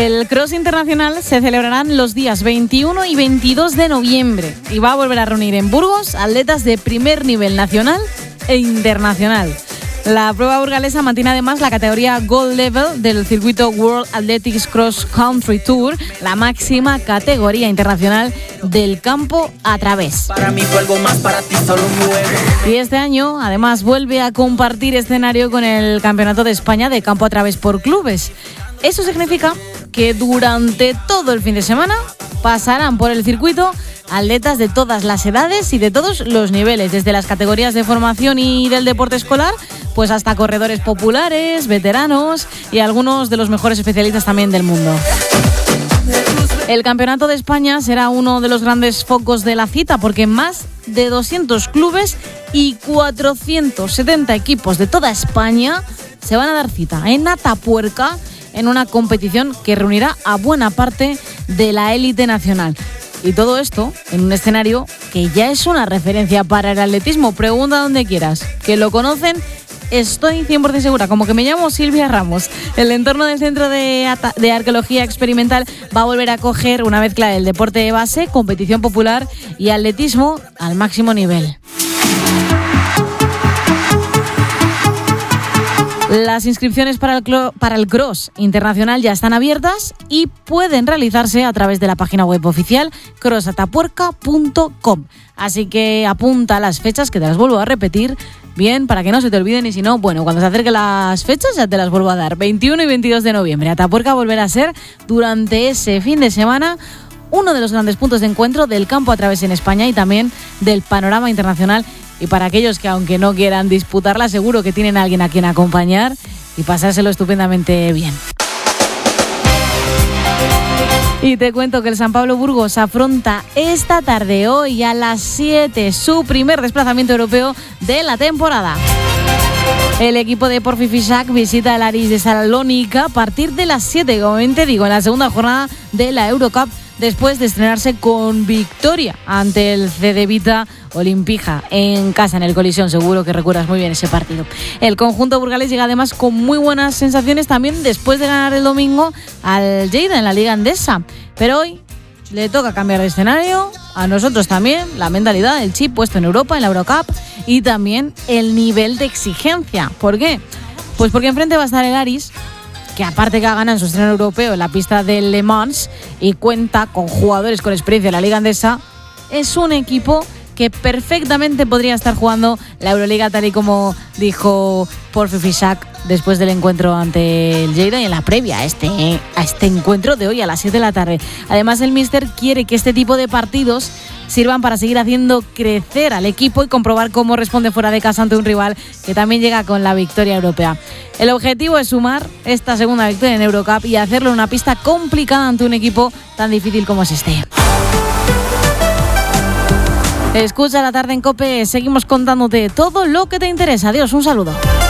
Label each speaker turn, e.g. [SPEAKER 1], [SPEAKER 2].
[SPEAKER 1] El Cross Internacional se celebrarán los días 21 y 22 de noviembre y va a volver a reunir en Burgos atletas de primer nivel nacional e internacional. La prueba burgalesa mantiene además la categoría Gold Level del circuito World Athletics Cross Country Tour, la máxima categoría internacional del campo a través.
[SPEAKER 2] Para mí fue algo más, para ti solo un juego.
[SPEAKER 1] Y este año además vuelve a compartir escenario con el Campeonato de España de campo a través por clubes. Eso significa que durante todo el fin de semana pasarán por el circuito atletas de todas las edades y de todos los niveles, desde las categorías de formación y del deporte escolar, pues hasta corredores populares, veteranos y algunos de los mejores especialistas también del mundo. El Campeonato de España será uno de los grandes focos de la cita porque más de 200 clubes y 470 equipos de toda España se van a dar cita en Atapuerca en una competición que reunirá a buena parte de la élite nacional. Y todo esto en un escenario que ya es una referencia para el atletismo. Pregunta donde quieras. ¿Que lo conocen? Estoy 100% segura. Como que me llamo Silvia Ramos. El entorno del Centro de Arqueología Experimental va a volver a acoger una mezcla del deporte de base, competición popular y atletismo al máximo nivel. Las inscripciones para el Cross Internacional ya están abiertas y pueden realizarse a través de la página web oficial crossatapuerca.com. Así que apunta las fechas, que te las vuelvo a repetir bien para que no se te olviden, y si no, bueno, cuando se acerquen las fechas ya te las vuelvo a dar. 21 y 22 de noviembre. Atapuerca volverá a ser durante ese fin de semana uno de los grandes puntos de encuentro del campo a través en España y también del panorama internacional. Y para aquellos que aunque no quieran disputarla, seguro que tienen a alguien a quien acompañar y pasárselo estupendamente bien. Y te cuento que el San Pablo Burgos afronta esta tarde, hoy a las 7, su primer desplazamiento europeo de la temporada. El equipo de Porfi Fisac visita el Aris de Salónica a partir de las 7, como bien te digo, en la segunda jornada de la Eurocup, después de estrenarse con victoria ante el Cedevita Olimpija en casa, en el Colisión. Seguro que recuerdas muy bien ese partido. El conjunto burgalés llega además con muy buenas sensaciones también después de ganar el domingo al Lleida en la Liga Endesa. Pero hoy le toca cambiar de escenario, a nosotros también, la mentalidad, el chip puesto en Europa, en la Eurocup, y también el nivel de exigencia. ¿Por qué? Pues porque enfrente va a estar el Aris, que aparte que ha ganado en su estreno europeo en la pista del Le Mans y cuenta con jugadores con experiencia en la Liga Endesa, es un equipo que perfectamente podría estar jugando la Euroliga, tal y como dijo Porfi Fisac después del encuentro ante el Lleida y en la previa a este encuentro de hoy a las 7 de la tarde. Además, el míster quiere que este tipo de partidos sirvan para seguir haciendo crecer al equipo y comprobar cómo responde fuera de casa ante un rival que también llega con la victoria europea. El objetivo es sumar esta segunda victoria en Eurocup y hacerlo en una pista complicada ante un equipo tan difícil como es este. Escucha la tarde en COPE, seguimos contándote todo lo que te interesa. Adiós, un saludo.